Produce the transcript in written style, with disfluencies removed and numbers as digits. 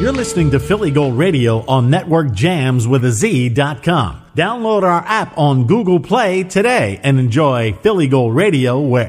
You're listening to Philly Gold Radio on NetworkJamsWithAZ.com. Download our app on Google Play today and enjoy Philly Gold Radio wherever